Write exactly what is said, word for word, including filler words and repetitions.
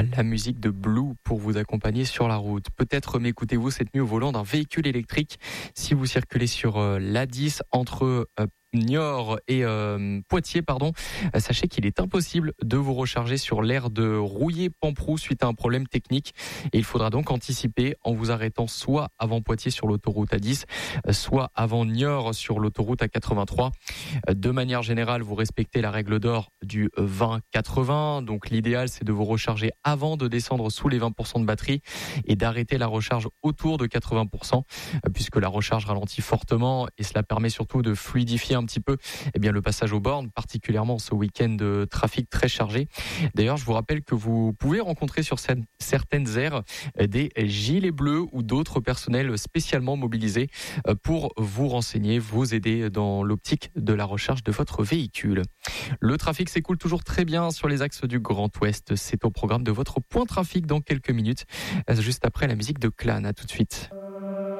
la musique de Blue pour vous accompagner sur la route. Peut-être m'écoutez-vous cette nuit au volant d'un véhicule électrique si vous circulez sur l'A dix entre Niort et euh, Poitiers, pardon. Sachez qu'il est impossible de vous recharger sur l'aire de Rouillé-Pamproux suite à un problème technique et il faudra donc anticiper en vous arrêtant soit avant Poitiers sur l'autoroute A dix, soit avant Niort sur l'autoroute A quatre-vingt-trois. De manière générale, vous respectez la règle d'or du vingt quatre-vingts. Donc l'idéal, c'est de vous recharger avant de descendre sous les vingt pour cent de batterie et d'arrêter la recharge autour de quatre-vingts pour cent puisque la recharge ralentit fortement et cela permet surtout de fluidifier un petit peu eh bien, le passage aux bornes, particulièrement ce week-end de trafic très chargé. D'ailleurs, je vous rappelle que vous pouvez rencontrer sur certaines aires des gilets bleus ou d'autres personnels spécialement mobilisés pour vous renseigner, vous aider dans l'optique de la recharge de votre véhicule. Le trafic s'écoule toujours très bien sur les axes du Grand Ouest. C'est au programme de votre point trafic dans quelques minutes, juste après la musique de Clan. À tout de suite.